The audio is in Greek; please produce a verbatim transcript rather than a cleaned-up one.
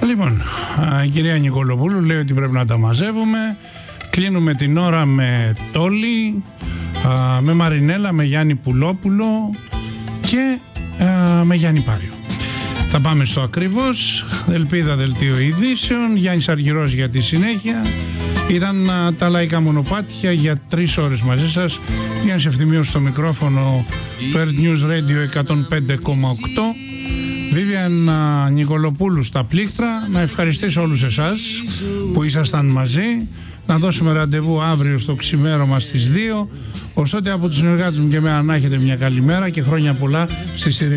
Λοιπόν, η κυρία Νικολοπούλου λέει ότι πρέπει να τα μαζεύουμε. Κλείνουμε την ώρα με Τόλι, με Μαρινέλα, με Γιάννη Πουλόπουλο και με Γιάννη Πάριο. Θα πάμε στο ακριβώς. Ελπίδα δελτίο ειδήσεων. Γιάννης Αργυρός για τη συνέχεια. Ήταν τα λαϊκά μονοπάτια για τρεις ώρες μαζί σας. Γιάννης Ευθυμίος στο μικρόφωνο, το Earth News Radio εκατόν πέντε κόμμα οκτώ. Βίβιαν Νικολοπούλου στα πλήκτρα. Να ευχαριστήσω όλους εσάς που ήσασταν μαζί. Να δώσουμε ραντεβού αύριο στο ξημέρωμα στις δύο. Ωστότε από τους συνεργάτες μου και εμένα να έχετε μια καλή μέρα και χρόνια πολλά στη